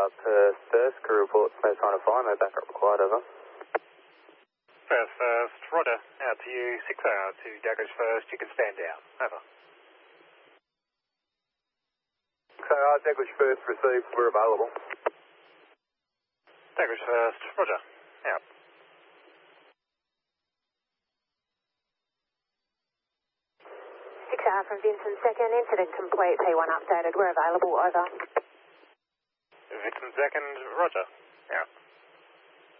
Perth first, crew report, space line of fire, no backup required, over. Perth first, roger, out to you, 6 hours to Daggers first, you can stand down, over. So, Daggers first received, we're available. Daggers first, roger, out. 6 hours from Vincent second, incident complete, P1 updated, we're available, over. Vincent second, roger, out.